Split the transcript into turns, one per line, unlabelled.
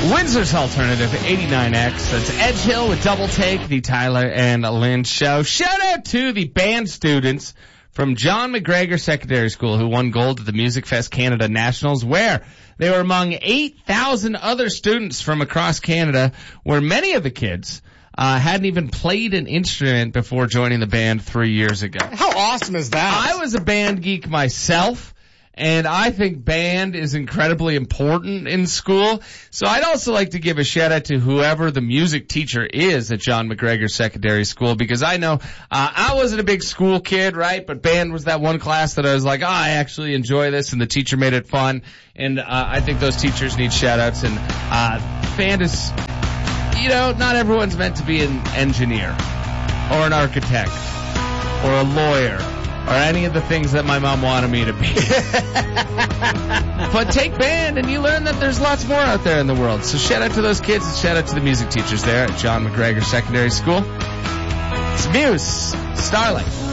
Windsor's Alternative 89X. That's Edge Hill with Double Take, the Tyler and Lynn Show. Shout out to the band students from John McGregor Secondary School who won gold at the Music Fest Canada Nationals, where they were among 8,000 other students from across Canada, where many of the kids hadn't even played an instrument before joining the band 3 years ago.
How awesome is that?
I was a band geek myself, and I think band is incredibly important in school. So I'd also like to give a shout out to whoever the music teacher is at John McGregor Secondary School, because I know I wasn't a big school kid, right? But band was that one class that I was like, I actually enjoy this, and the teacher made it fun. And I think those teachers need shout outs. And band is, not everyone's meant to be an engineer or an architect or a lawyer or any of the things that my mom wanted me to be. But take band and you learn that there's lots more out there in the world. So shout out to those kids and shout out to the music teachers there at John McGregor Secondary School. It's Muse, Starlight.